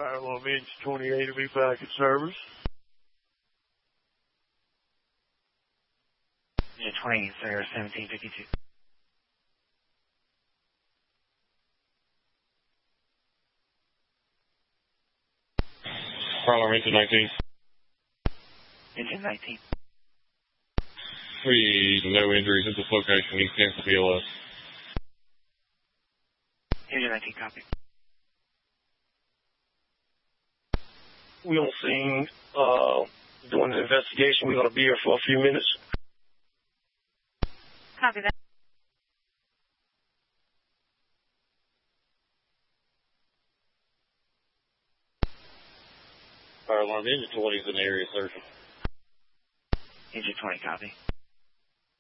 Fire alarm engine 28 will be back in service. Engine 20, sir, 1752. Fire alarm engine 19. Engine 19. No injuries at this location. East Kansas BLS. Engine 19, copy. We on scene doing an investigation. We're going to be here for a few minutes. Copy that. Fire alarm engine 20 is in the area, sir. Engine 20, copy.